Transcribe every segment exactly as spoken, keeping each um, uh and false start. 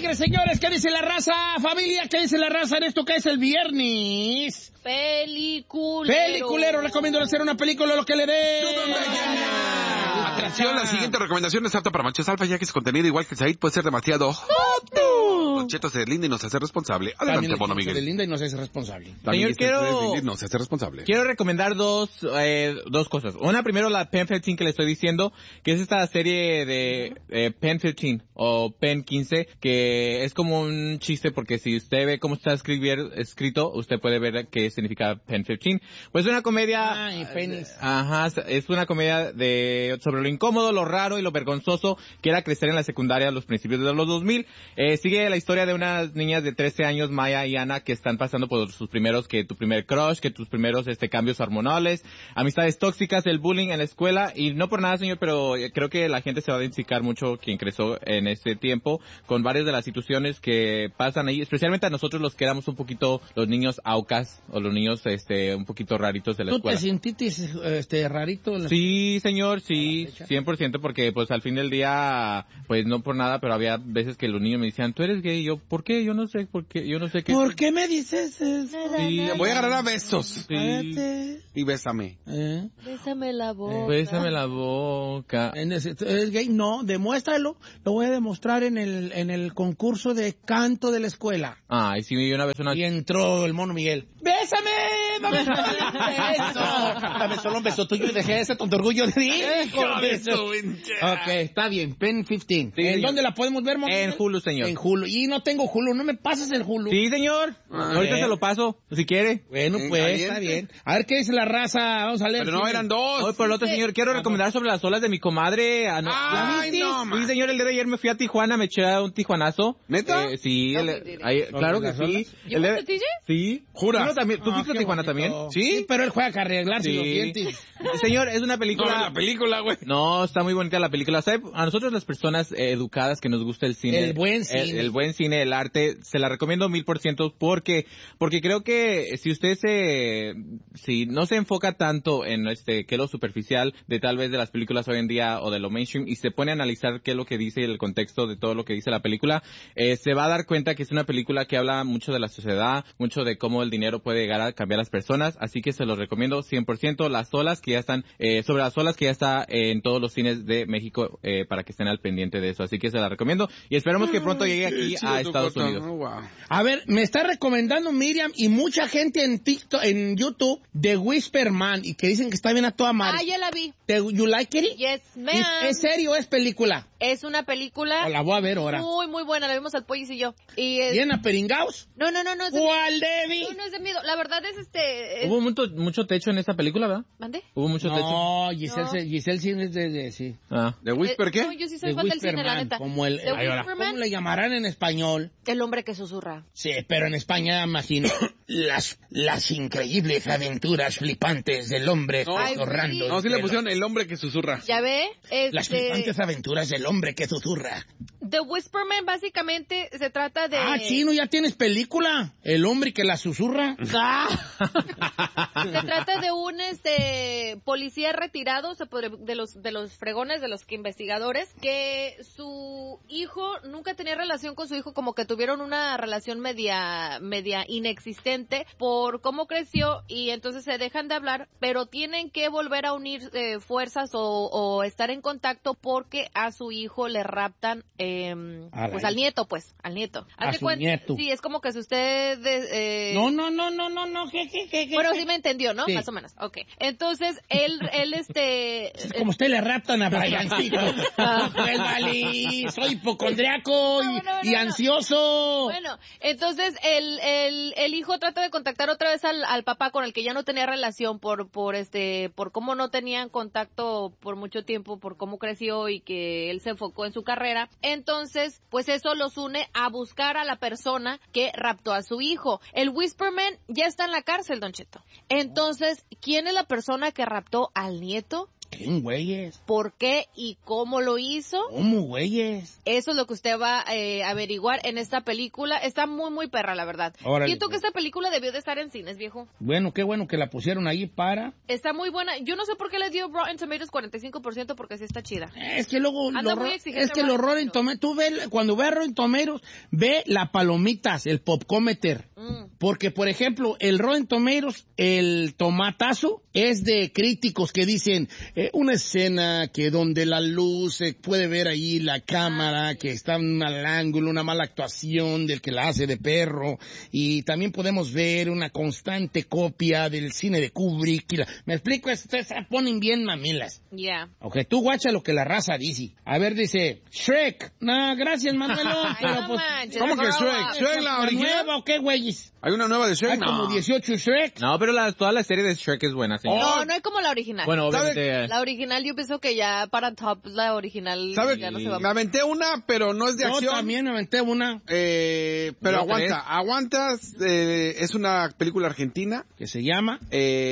alegre, señores. ¿Qué dice la raza, familia? ¿Qué dice la raza en esto que es el viernes? Peliculero. Peliculero. Recomiendo hacer una película, lo que le dé. Atención, la siguiente recomendación es apta para machos alfa, ya que su contenido, igual que el Said, puede ser demasiado Don Cheto se deslinda y no se hace responsable. Adelante, Bono Miguel. Se deslinda y no se hace responsable. Señor, quiero... No se hace responsable. Quiero recomendar dos eh, dos cosas. Una, primero, la Pen quince que le estoy diciendo, que es esta serie de eh, Pen quince o Pen quince, que es como un chiste, porque si usted ve cómo está escribir, escrito, usted puede ver qué significa Pen quince. Pues es una comedia... Ay, penis. Ajá, es una comedia de sobre lo incómodo, lo raro y lo vergonzoso que era crecer en la secundaria a los principios de los dos mil. Eh, sigue la historia de unas niñas de trece años, Maya y Ana, que están pasando por sus primeros, que tu primer crush, que tus primeros este cambios hormonales, amistades tóxicas, el bullying en la escuela, y no por nada, señor, pero creo que la gente se va a identificar mucho, quien creció en ese tiempo, con varias de las situaciones que pasan ahí, especialmente a nosotros los que éramos un poquito los niños aucas, o los niños este un poquito raritos de la escuela. ¿Tú te sentiste este, rarito? En la... Sí, señor, sí, cien por ciento, porque pues al fin del día, pues no por nada, pero había veces que los niños me decían, ¿tú eres gay? Y yo, ¿por qué? Yo no sé, ¿por qué? Yo no sé qué. ¿Por qué me dices eso? Sí, Voy a agarrar a besos. Sí. Y bésame. ¿Eh? Bésame la boca. Bésame la boca. ¿Es gay? No, demuéstralo. Lo voy a demostrar en el en el concurso de canto de la escuela. Ay, sí, una vez una... Y entró el mono Miguel. ¡Bésame! ¡Vamos a darle un beso! Dame solo un beso tuyo y dejé ese tonto orgullo de ti. Ok, está bien. Pen quince. Sí, ¿En señor. dónde la podemos ver, mono? En Hulu, señor. En Hulu. Y no tengo Hulu. ¿No me pasas el Hulu? Sí, señor. Ah, Ahorita bien. se lo paso, si quiere. Bueno, Mm, pues, caliente. está bien. A ver qué dice la raza. Vamos a leer. Pero no, eran dos. Hoy por el otro, señor, quiero recomendar sobre las olas de mi comadre. Ah, no. Ay, ¿La no, viste? man. Sí, señor, el día de ayer me fui a Tijuana, me eché a un tijuanazo. ¿Neta? Eh, sí, No, el- me diré. ahí- claro que ¿Las sí. olas? ¿You El de- went to T J? Sí. Jura. ¿Tú, no también, ¿tú Ah, fuiste a qué Tijuana bonito. también? Sí, pero él juega a arreglarse Sí. los dientes. Señor, es una película... No, la película, güey. No, está muy bonita la película. ¿Sabe? A nosotros las personas eh, educadas que nos gusta el cine, El buen cine. el, el buen cine, el arte, se la recomiendo mil por ciento porque porque creo que si usted se si no se enfoca tanto en este qué es lo superficial de tal vez de las películas hoy en día o de lo mainstream y se pone a analizar qué es lo que dice el contexto de todo lo que dice la película, eh, se va a dar cuenta que es una película que habla mucho de la sociedad, mucho de cómo el dinero puede llegar a cambiar a las personas, así que se los recomiendo cien por ciento. Las olas que ya están eh, sobre las olas que ya está en todos los cines de México eh, para que estén al pendiente de eso, así que se la recomiendo y esperemos que pronto llegue aquí a Estados Unidos. Oh, wow. A ver, me está recomendando Miriam y mucha gente en TikTok, en YouTube, The Whisper Man, y que dicen que está bien a toda madre. Ah, ya la vi. Te- ¿You like it? Yes, ma'am. ¿Es, ¿Es serio o es película? Es una película O la voy a ver ahora. muy, muy buena. La vimos al Pollis y yo. Y es... ¿Bien a Peringaos? No, no, no, no es de ¿Cuál, miedo. Debbie? No, no es de miedo. La verdad es este... es- Hubo mucho, mucho techo en esta película, ¿verdad? ¿Mande? Hubo mucho techo. No, Giselle, No. se- Giselle sí es de, de- sí. Ah. ¿De Whisper Eh, qué? No, yo sí soy The fan del Whisper cine, la Man, neta. como el, The ay, ahora, Whisper ¿cómo Man, le llamarán en español? el hombre que susurra. Sí, pero en España imagino las, las increíbles aventuras flipantes del hombre No. Ay, susurrando. No, sí le pusieron el hombre que susurra. ¿Ya ve? Este, Las flipantes aventuras del hombre que susurra. The Whisperman básicamente se trata de... Ah, chino, ya tienes película. El hombre que la susurra. Se trata de un este policía retirado, se podría- de los de los fregones, de los que investigadores, que su hijo nunca tenía relación con su hijo, como que tuvieron una relación media media inexistente por cómo creció y entonces se dejan de hablar, pero tienen que volver a unir eh, fuerzas o, o estar en contacto porque a su hijo le raptan eh, pues al nieto, pues, al nieto. A Haz de su cuenta- nieto. Sí, es como que si usted eh, No, no, no, no, no, no. ¿Qué, qué, qué, qué? bueno, sí me entendió, ¿no? Sí. Más o menos. Ok. Entonces, él, él, este... Es como usted le raptan a Briancito. Pues, vale, soy hipocondriaco y, No, no, no, y no. ansioso. Bueno, entonces el, el, el hijo trata de contactar otra vez al, al papá con el que ya no tenía relación por, por este, por cómo no tenían contacto por mucho tiempo, por cómo creció y que él se enfocó en su carrera. Entonces, pues eso los une a buscar a la persona que raptó a su hijo. El Whisperman ya está en la cárcel, Don Cheto. Entonces, ¿quién es la persona que raptó al nieto? ¿Quién, güeyes? ¿Por qué y cómo lo hizo? ¿Cómo, güeyes? Eso es lo que usted va a eh, averiguar en esta película. Está muy, muy perra, la verdad. Órale, Siento que pues. esta película debió de estar en cines, viejo. Bueno, qué bueno que la pusieron ahí para... Está muy buena. Yo no sé por qué le dio Rotten Tomatoes cuarenta y cinco por ciento porque sí está chida. Es que luego... Anda Los, muy ro- exigente es que los Rotten Rotten Tomatoes... Tú ve, cuando ve a Rotten Tomatoes, ve las palomitas, el popcometer. Mm. Porque, por ejemplo, el Rotten Tomatoes, el tomatazo, es de críticos que dicen eh, una escena que donde la luz se puede ver ahí la cámara, que está en un mal ángulo, una mala actuación del que la hace de perro, y también podemos ver una constante copia del cine de Kubrick. Y la, me explico, ustedes se ponen bien mamilas. Ya. Yeah. Ok, tú guacha lo que la raza dice. A ver, dice, Shrek. No, gracias, Manuelo. Ay, pero no pues, manches, ¿Cómo que grow Shrek? up. ¿Shrek la ¿la original? nueva o qué, güeyes? ¿Hay una nueva de Shrek? Hay No. como dieciocho Shrek. No, pero la, toda la serie de Shrek es buena, señor. No, no es como la original. Bueno, ¿Sabe? obviamente... La original yo pienso que ya para top la original ¿Sabe? ya no se va a... Me aventé una, pero no es de Yo acción. también me aventé una Eh, pero ¿No aguanta, crees? aguantas, eh, es una película argentina, que se llama...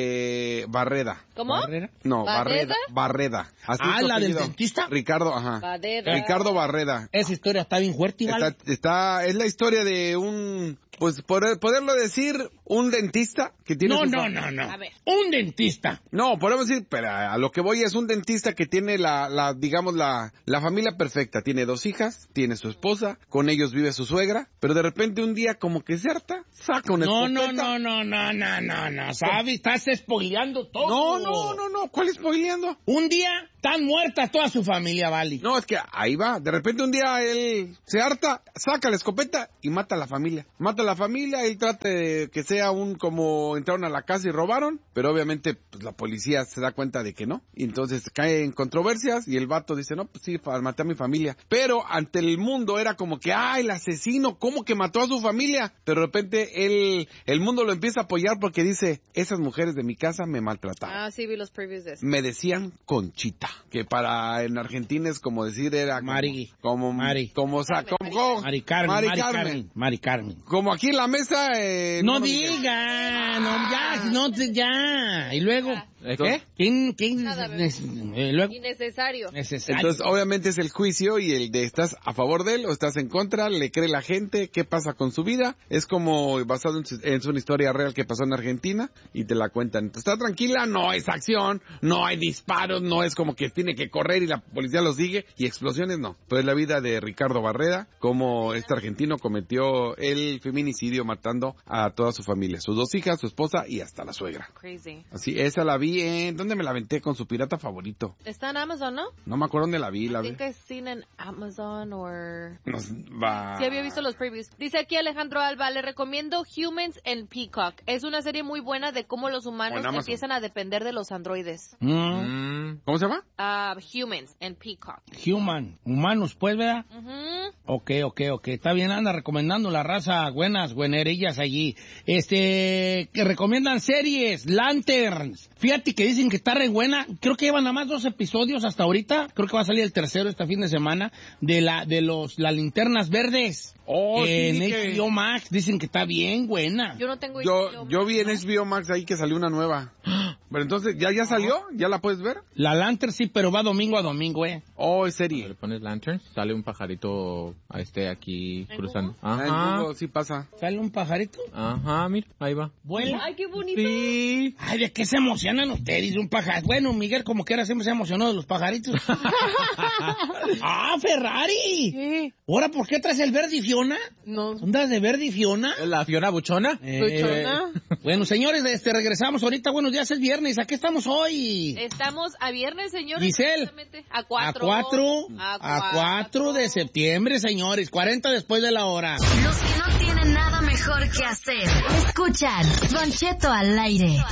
eh, Barreda. ¿Cómo? Barrera. No, ¿Barreda? Barreda. Barreda. Así Ah, es su ¿la del apellido. dentista? Ricardo, ajá. Badera. Ricardo Barreda. Esa historia está bien fuerte, ¿vale? Está, está, es la historia de un, pues, poder, poderlo decir, un dentista que tiene... No, su no, fa- no, no. A ver. Un dentista. No, podemos decir, pero a lo que voy es un dentista que tiene la, la digamos, la, la familia perfecta. Tiene dos hijas, tiene su esposa, con ellos vive su suegra, pero de repente un día como que se harta, saca una No, no, escopeta. no, no, no, no, no, no, ¿sabes? Estás spoileando todo. No, no, no, no, ¿cuál spoileando? Un día están muertas toda su familia, ¿vale? No, es que ahí va. De repente un día él se harta, saca la escopeta y mata a la familia. Mata a la familia, él trata de que sea un como entraron a la casa y robaron, pero obviamente pues, la policía se da cuenta de que no. Y entonces cae en controversias y el vato dice, no, pues sí, fa- maté a mi familia. Pero ante el mundo era como que, ah, el asesino, ¿cómo que mató a su familia? Pero de repente él, el mundo lo empieza a apoyar porque dice, esas mujeres de mi casa me maltrataron. Ah, sí, vi los previews de eso. Me decían Conchita, que para en Argentina es como decir era como, Mari. como Mari. como o sea, Carmen, como, Mari como- Mari Carmen, Mari Mari Carmen. Carmen, Mari Carmen. Como aquí en la mesa eh, No Mono Miguel. diga, no, ya, no, te- ya. Y luego, ¿Eh, ¿Qué? ¿quién, quién, Nada, bebé. eh, luego, Innecesario. necesario. Entonces, obviamente es el juicio y el de estás a favor de él o estás en contra, le cree la gente, qué pasa con su vida. Es como basado en, su- en una historia real que pasó en Argentina y te la cuentan. Entonces, está tranquila, no es acción, no hay disparos, no es como que tiene que correr y la policía lo sigue y explosiones, no. Pues la vida de Ricardo Barreda, como este argentino cometió el feminicidio matando a toda su familia, sus dos hijas, su esposa y hasta la suegra. Crazy. Así, esa la vi en... ¿Dónde me la aventé? Con su pirata favorito. Está en Amazon, ¿no? No me acuerdo dónde la vi, la I vi. think I've seen en Amazon or... Nos va... Sí, había visto los previews. Dice aquí Alejandro Alba, le recomiendo Humans and Peacock. Es una serie muy buena de cómo los humanos En Amazon. empiezan a depender de los androides. Mm, Mm, ¿Cómo se llama? Ah, Humans and Peacock. human, humanos, pues, ¿verdad? Ujú. Ok, ok, ok. Está bien, anda recomendando la raza buenas, buenerillas allí. Este, que recomiendan series, Lanterns. Fíjate que dicen que está re buena. Creo que llevan nada más dos episodios hasta ahorita. Creo que va a salir el tercero este fin de semana de la de los las linternas verdes. Oh, sí, en vi que- H B O Max dicen que está bien buena. Yo no tengo... Yo, yo vi en H B O Max ahí que salió una nueva. Pero entonces, ¿ya, ya salió? ¿Ya la puedes ver? La Lantern sí, pero va domingo a domingo, eh. Oh, es le serie. pones lanterns, sale un pajarito a este aquí ¿En cruzando. Ah, en Ajá. Google sí pasa. ¿Sale un pajarito? Ajá, mira, ahí va. ¿Vuela? Ay, qué bonito. Sí. Ay, ¿de qué se emocionan ustedes? Un pajarito. Bueno, Miguel, como quiera, siempre se ha emocionado de los pajaritos. ¡Ah, Ferrari! ¿Qué? ¿Ahora por qué traes el verde y Fiona? No. ¿Ondas de verde y Fiona? La Fiona Buchona. Eh, ¿Buchona? bueno, señores, este, regresamos ahorita. Buenos días, es viernes. ¿A qué estamos hoy? Estamos a viernes, señores. Giselle. Exactamente. A cuatro. A cuatro. A A cuatro de septiembre, señores. cuarenta después de la hora. Los que no tienen nada mejor que hacer. Escuchan Don Cheto al aire.